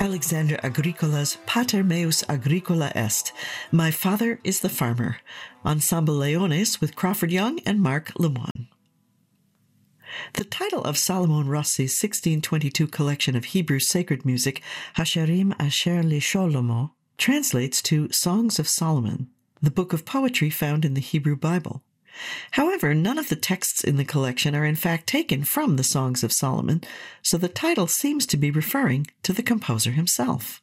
Alexander Agricola's Pater meus agricola est, My Father is the Farmer, Ensemble Leones with Crawford Young and Mark Lemoine. The title of Salomon Rossi's 1622 collection of Hebrew sacred music, Hasherim Asher LeSholomo, translates to Songs of Solomon, the book of poetry found in the Hebrew Bible. However, none of the texts in the collection are in fact taken from the Songs of Solomon, so the title seems to be referring to the composer himself.